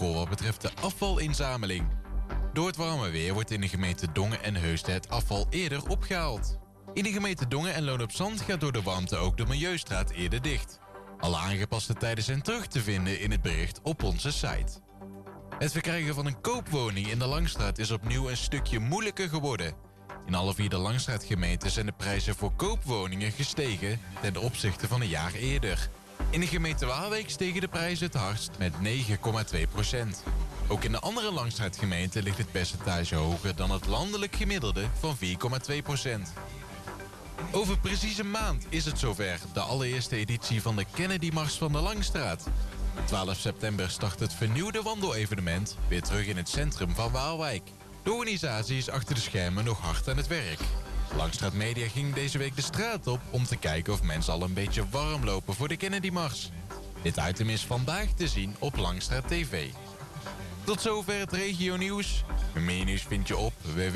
record wat betreft de afvalinzameling. Door het warme weer wordt in de gemeente Dongen en Heusden het afval eerder opgehaald. In de gemeente Dongen en Loon op Zand gaat door de warmte ook de Milieustraat eerder dicht. Alle aangepaste tijden zijn terug te vinden in het bericht op onze site. Het verkrijgen van een koopwoning in de Langstraat is opnieuw een stukje moeilijker geworden. In alle 4 de Langstraatgemeenten zijn de prijzen voor koopwoningen gestegen ten opzichte van een jaar eerder. In de gemeente Waalwijk stegen de prijzen het hardst met 9,2%. Ook in de andere Langstraatgemeenten ligt het percentage hoger dan het landelijk gemiddelde van 4,2%. Over precies een maand is het zover, de allereerste editie van de Kennedy Mars van de Langstraat. 12 september start het vernieuwde wandelevenement weer terug in het centrum van Waalwijk. De organisatie is achter de schermen nog hard aan het werk. Langstraat Media ging deze week de straat op om te kijken of mensen al een beetje warm lopen voor de Kennedy Mars. Dit item is vandaag te zien op Langstraat TV. Tot zover het regionieuws. Meer nieuws vind je op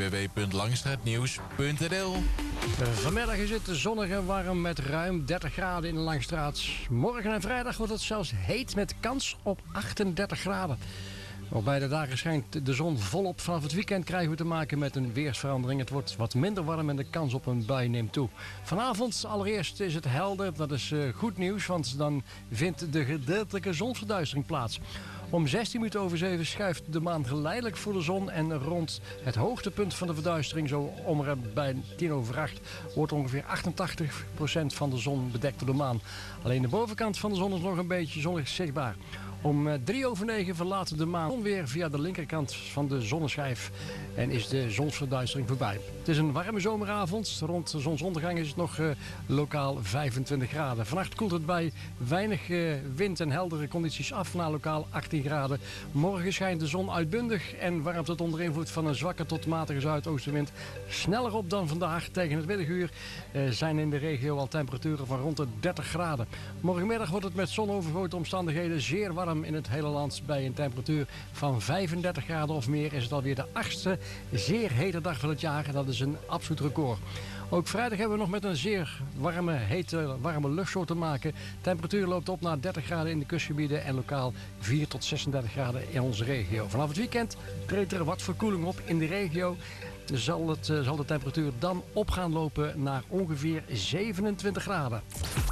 www.langstraatnieuws.nl. Vanmiddag is het zonnig en warm met ruim 30 graden in de Langstraat. Morgen en vrijdag wordt het zelfs heet met kans op 38 graden. Op beide dagen schijnt de zon volop. Vanaf het weekend krijgen we te maken met een weersverandering. Het wordt wat minder warm en de kans op een bui neemt toe. Vanavond allereerst is het helder. Dat is goed nieuws, want dan vindt de gedeeltelijke zonsverduistering plaats. Om 16 minuten over 7 schuift de maan geleidelijk voor de zon. En rond het hoogtepunt van de verduistering, zo bij 7:50, wordt ongeveer 88% van de zon bedekt door de maan. Alleen de bovenkant van de zon is nog een beetje zonnig zichtbaar. Om 9:03 verlaat de maan weer via de linkerkant van de zonneschijf en is de zonsverduistering voorbij. Het is een warme zomeravond. Rond zonsondergang is het nog lokaal 25 graden. Vannacht koelt het bij weinig wind en heldere condities af naar lokaal 18 graden. Morgen schijnt de zon uitbundig en warmt het onder invloed van een zwakke tot matige zuidoostenwind sneller op dan vandaag. Tegen het middaguur zijn in de regio al temperaturen van rond de 30 graden. Morgenmiddag wordt het met zonovergoten omstandigheden zeer warm in het hele land. Bij een temperatuur van 35 graden of meer is het alweer de 8e zeer hete dag van het jaar. Dat is een absoluut record. Ook vrijdag hebben we nog met een zeer warme luchtshow te maken. De temperatuur loopt op naar 30 graden in de kustgebieden en lokaal 4 tot 36 graden in onze regio. Vanaf het weekend treedt er wat verkoeling op in de regio. Zal de temperatuur dan op gaan lopen naar ongeveer 27 graden.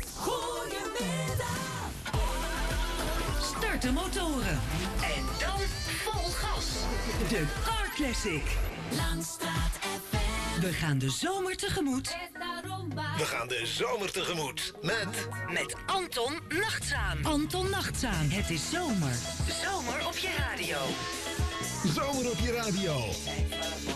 Start de motoren. En dan vol gas. De Car Classic. Langstraat FM. We gaan de zomer tegemoet. We gaan de zomer tegemoet met Anton Nachtzaam. Anton Nachtzaam. Het is zomer. Zomer op je radio. Zomer op je radio.